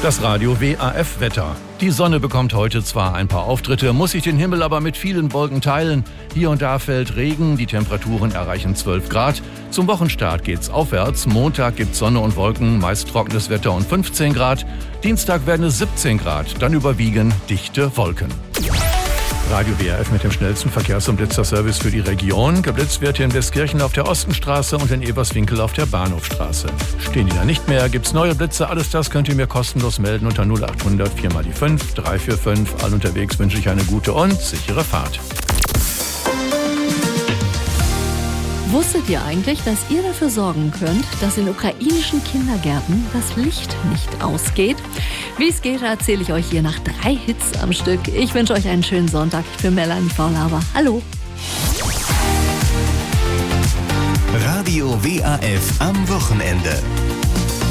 Das Radio WAF-Wetter. Die Sonne bekommt heute zwar ein paar Auftritte, muss sich den Himmel aber mit vielen Wolken teilen. Hier und da fällt Regen, die Temperaturen erreichen 12 Grad. Zum Wochenstart geht's aufwärts. Montag gibt's Sonne und Wolken, meist trockenes Wetter und 15 Grad. Dienstag werden es 17 Grad, dann überwiegen dichte Wolken. Radio WAF mit dem schnellsten Verkehrs- und Blitzerservice für die Region. Geblitzt wird hier in Westkirchen auf der Ostenstraße und in Eberswinkel auf der Bahnhofstraße. Stehen die da nicht mehr, gibt's neue Blitze. Alles das könnt ihr mir kostenlos melden unter 0800 4x5 345. Allen unterwegs wünsche ich eine gute und sichere Fahrt. Wusstet ihr eigentlich, dass ihr dafür sorgen könnt, dass in ukrainischen Kindergärten das Licht nicht ausgeht? Wie es geht, erzähle ich euch hier nach 3 Hits am Stück. Ich wünsche euch einen schönen Sonntag. Ich bin Melanie Faulhaber. Hallo. Radio WAF am Wochenende.